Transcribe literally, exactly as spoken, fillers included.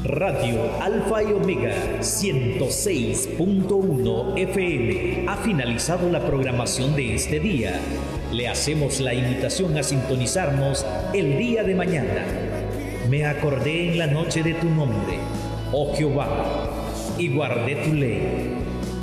Radio Alfa y Omega ciento seis punto uno F M ha finalizado la programación de este día. Le hacemos la invitación a sintonizarnos el día de mañana. Me acordé en la noche de tu nombre, oh Jehová, y guardé tu ley.